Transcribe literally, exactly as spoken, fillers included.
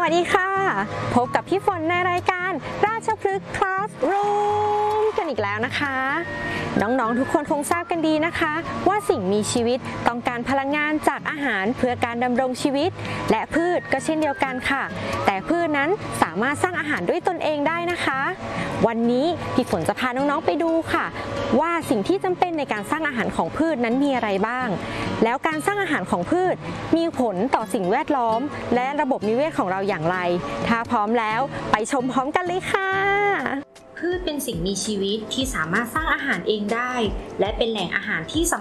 วัสดีค่ะพบกับพี่ฝนในรายการราชพฤกษ์คลาสรูมกันอีกแล้วนะคะน้องๆทุกคนคงทราบกันดีนะคะว่าสิ่งมีชีวิตต้องการพลังงานจากอาหารเพื่อการดำรงชีวิตและพืชก็เช่นเดียวกันค่ะแต่พืชนั้นสามารถสร้างอาหารด้วยตนเองได้นะคะวันนี้พี่ฝนจะพาน้องๆไปดูค่ะว่าสิ่งที่จำเป็นในการสร้างอาหารของพืชนั้นมีอะไรบ้างแล้วการสร้างอาหารของพืชมีผลต่อสิ่งแวดล้อมและระบบนิเวศของเราอย่างไรถ้าพร้อมแล้วไปชมพร้อมกันเลยค่ะพืชเป็นสิ่งมีชีวิตที่สามารถสร้างอาหารเองได้และเป็นแหล่งอาหารที่สำ